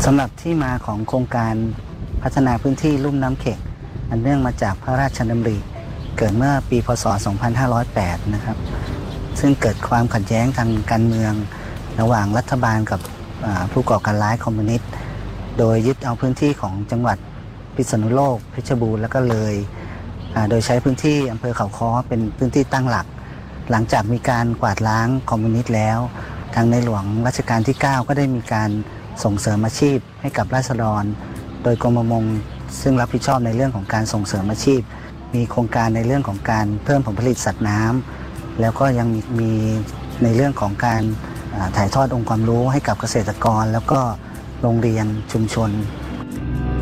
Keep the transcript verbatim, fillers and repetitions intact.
สำหรับที่มาของโครงการพัฒนาพื้นที่ลุ่มน้ำเข็กอันเนื่องมาจากพระราชดำริเกิดเมื่อปีพ.ศ. สองพันห้าร้อยแปด นะครับซึ่งเกิดความขัดแย้งทางการเมืองระหว่างรัฐบาลกับผู้ก่อการร้ายคอมมิวนิสต์โดยยึดเอาพื้นที่ของจังหวัดพิษณุโลกเพชรบูรณ์และก็เลยโดยใช้พื้นที่อำเภอเขาค้อเป็นพื้นที่ตั้งหลักหลังจากมีการกวาดล้างคอมมิวนิสต์แล้วทางในหลวงรัชกาลที่ เก้า ก็ได้มีการส่งเสริมอาชีพให้กับราษฎรโดยกรมประมงซึ่งรับผิดชอบในเรื่องของการส่งเสริมอาชีพมีโครงการในเรื่องของการเพิ่มผลผลิตสัตว์น้ำแล้วก็ยังมีในเรื่องของการถ่ายทอดองค์ความรู้ให้กับเกษตรกรแล้วก็โรงเรียนชุมชน